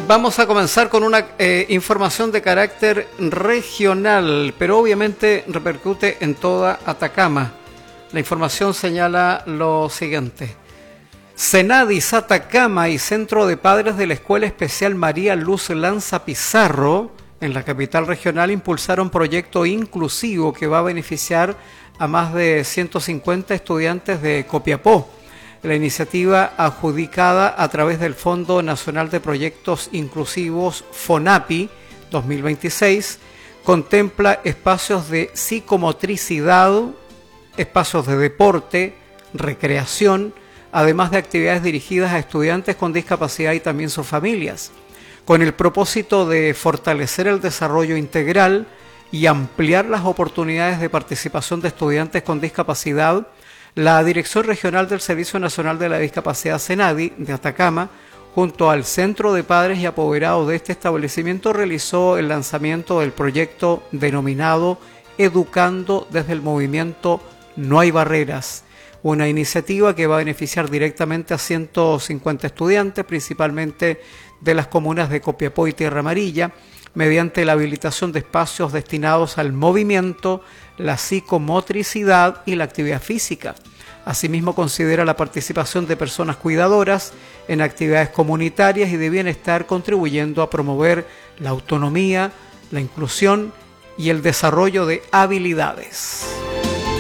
Vamos a comenzar con una información de carácter regional, pero obviamente repercute en toda Atacama. La información señala lo siguiente. Senadis Atacama y Centro de Padres de la Escuela Especial María Luz Lanza Pizarro, en la capital regional, impulsaron un proyecto inclusivo que va a beneficiar a más de 150 estudiantes de Copiapó. La iniciativa, adjudicada a través del Fondo Nacional de Proyectos Inclusivos FONAPI 2026, contempla espacios de psicomotricidad, espacios de deporte, recreación, además de actividades dirigidas a estudiantes con discapacidad y también sus familias, con el propósito de fortalecer el desarrollo integral y ampliar las oportunidades de participación de estudiantes con discapacidad. La Dirección Regional del Servicio Nacional de la Discapacidad SENADI de Atacama, junto al Centro de Padres y Apoderados de este establecimiento, realizó el lanzamiento del proyecto denominado Educando desde el Movimiento No Hay Barreras, una iniciativa que va a beneficiar directamente a 150 estudiantes, principalmente de las comunas de Copiapó y Tierra Amarilla, mediante la habilitación de espacios destinados al movimiento, la psicomotricidad y la actividad física. Asimismo, considera la participación de personas cuidadoras en actividades comunitarias y de bienestar, contribuyendo a promover la autonomía, la inclusión y el desarrollo de habilidades.